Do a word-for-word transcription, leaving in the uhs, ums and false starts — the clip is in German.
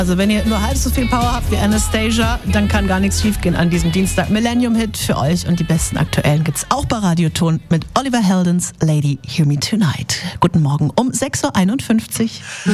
Also wenn ihr nur halb so viel Power habt wie Anastasia, dann kann gar nichts schiefgehen an diesem Dienstag. Millennium-Hit für euch und die besten aktuellen gibt's auch bei Radioton mit Oliver Heldens Lady Hear Me Tonight. Guten Morgen um sechs Uhr einundfünfzig.